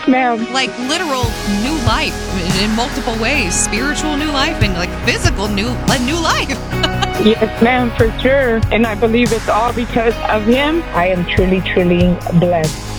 ma'am. Like literal new life in multiple ways, spiritual new life and like physical new life. Yes, ma'am, for sure. And I believe it's all because of him. I am truly, truly blessed.